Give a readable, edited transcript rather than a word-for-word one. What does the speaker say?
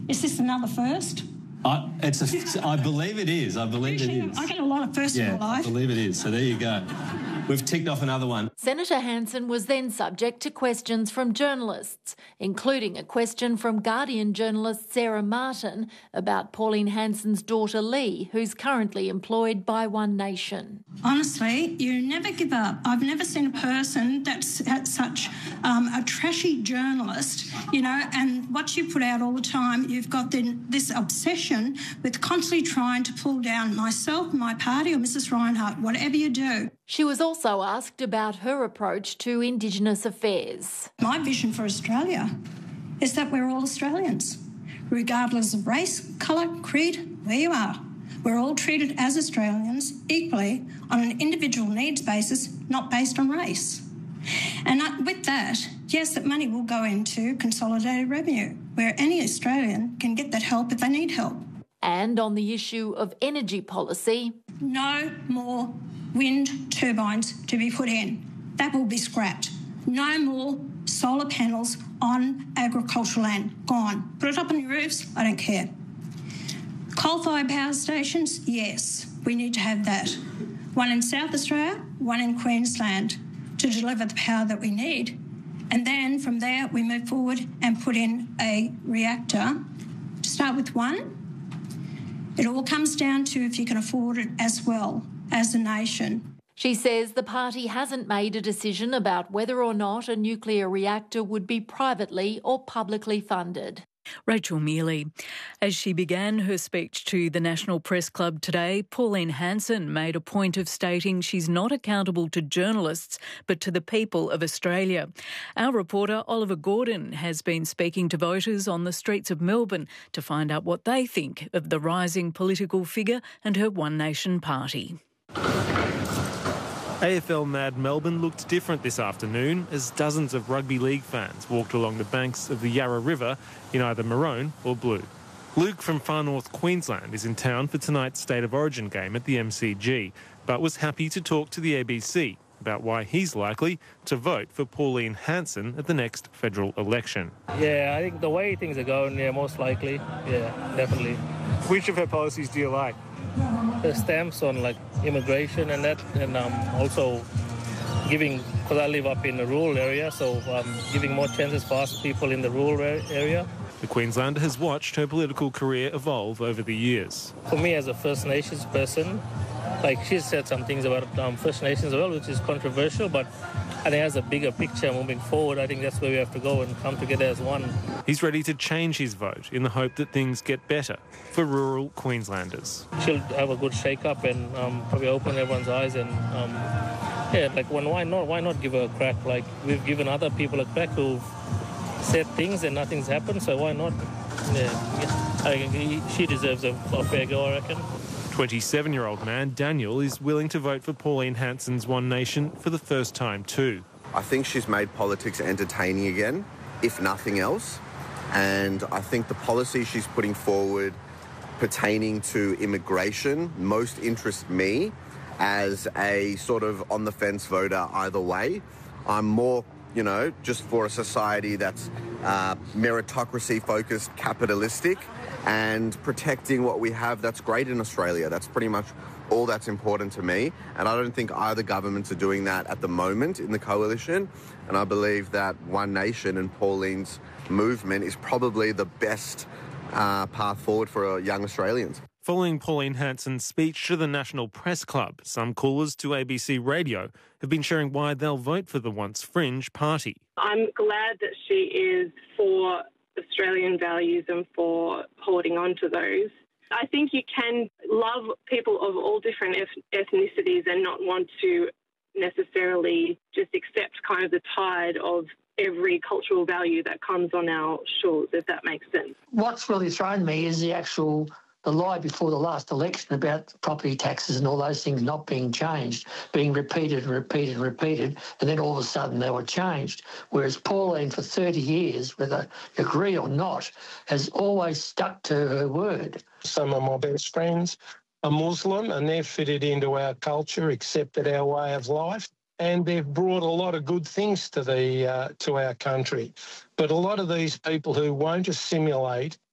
Is this another first? I believe it is. I believe it is. I get a lot of firsts in my life. I believe it is. So there you go. We've ticked off another one. Senator Hanson was then subject to questions from journalists, including a question from Guardian journalist Sarah Martin about Pauline Hanson's daughter Lee, who's currently employed by One Nation. Honestly, you never give up. I've never seen a person that's such a trashy journalist, you know, and what you put out all the time, you've got this obsession with constantly trying to pull down myself, my party or Mrs Reinhardt, whatever you do. She was also asked about her approach to Indigenous affairs. My vision for Australia is that we're all Australians, regardless of race, colour, creed, where you are. We're all treated as Australians equally on an individual needs basis, not based on race. And with that, yes, that money will go into consolidated revenue, where any Australian can get that help if they need help. And on the issue of energy policy, no more wind turbines to be put in. That will be scrapped. No more solar panels on agricultural land. Gone. Put it up on your roofs, I don't care. Coal-fired power stations, yes, we need to have that. One in South Australia, one in Queensland to deliver the power that we need. And then from there we move forward and put in a reactor. To start with one, it all comes down to if you can afford it as well as a nation. She says the party hasn't made a decision about whether or not a nuclear reactor would be privately or publicly funded. Rachel Mealy. As she began her speech to the National Press Club today, Pauline Hanson made a point of stating she's not accountable to journalists but to the people of Australia. Our reporter Oliver Gordon has been speaking to voters on the streets of Melbourne to find out what they think of the rising political figure and her One Nation party. AFL Mad Melbourne looked different this afternoon as dozens of rugby league fans walked along the banks of the Yarra River in either maroon or blue. Luke from far north Queensland is in town for tonight's State of Origin game at the MCG, but was happy to talk to the ABC about why he's likely to vote for Pauline Hanson at the next federal election. Yeah, I think the way things are going, most likely. Yeah, definitely. Which of her policies do you like? The stamps on immigration and that, and also giving, because I live up in a rural area, so giving more chances for us people in the rural area. The Queenslander has watched her political career evolve over the years. For me as a First Nations person, she's said some things about First Nations as well, which is controversial, but I think as a bigger picture moving forward, I think that's where we have to go and come together as one. He's ready to change his vote in the hope that things get better for rural Queenslanders. She'll have a good shake-up and probably open everyone's eyes and, why not give her a crack? We've given other people a crack who've said things and nothing's happened, so why not? Yeah, she deserves a fair go, I reckon. 27-year-old man Daniel is willing to vote for Pauline Hanson's One Nation for the first time too. I think she's made politics entertaining again, if nothing else. And I think the policy she's putting forward pertaining to immigration most interest me as a sort of on-the-fence voter either way. I'm more, just for a society that's meritocracy-focused, capitalistic, and protecting what we have that's great in Australia. That's pretty much all that's important to me. And I don't think either governments are doing that at the moment in the coalition. And I believe that One Nation and Pauline's movement is probably the best path forward for young Australians. Following Pauline Hanson's speech to the National Press Club, some callers to ABC Radio have been sharing why they'll vote for the once fringe party. I'm glad that she is for Australian values and for holding on to those. I think you can love people of all different ethnicities and not want to necessarily just accept kind of the tide of every cultural value that comes on our shores, if that makes sense. What's really thrown me is the lie before the last election about property taxes and all those things not being changed, being repeated and repeated and repeated, and then all of a sudden they were changed. Whereas Pauline, for 30 years, whether you agree or not, has always stuck to her word. Some of my best friends are Muslim and they've fitted into our culture, accepted our way of life, and they've brought a lot of good things to our country. But a lot of these people who won't assimilate